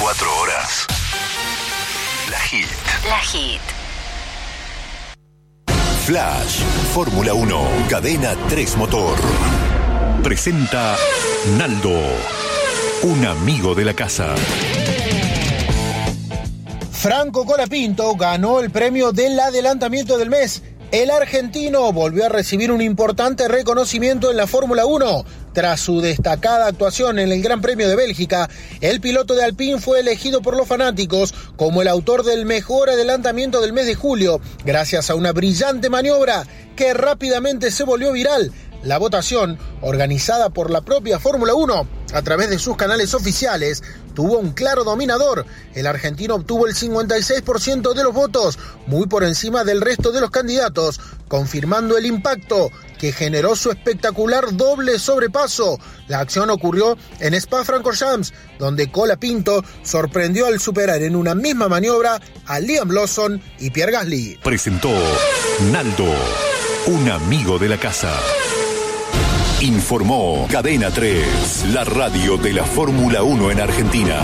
24 horas. La Hit. La Hit. Flash, Fórmula 1, Cadena 3 Motor. Presenta Naldo, un amigo de la casa. Franco Colapinto ganó el premio del adelantamiento del mes. El argentino volvió a recibir un importante reconocimiento en la Fórmula 1. Tras su destacada actuación en el Gran Premio de Bélgica, el piloto de Alpine fue elegido por los fanáticos como el autor del mejor adelantamiento del mes de julio, gracias a una brillante maniobra que rápidamente se volvió viral. La votación, organizada por la propia Fórmula 1 a través de sus canales oficiales, tuvo un claro dominador. El argentino obtuvo el 56% de los votos, muy por encima del resto de los candidatos, confirmando el impacto que generó su espectacular doble sobrepaso. La acción ocurrió en Spa-Francorchamps, donde Colapinto sorprendió al superar en una misma maniobra a Liam Lawson y Pierre Gasly. Presentó Naldo, un amigo de la casa. Informó Cadena 3, la radio de la Fórmula 1 en Argentina.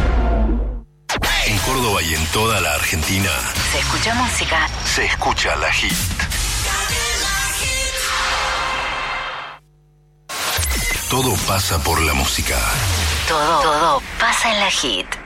En Córdoba y en toda la Argentina. Se escucha música. Se escucha La Hit. Todo pasa por la música. Todo pasa en La Hit.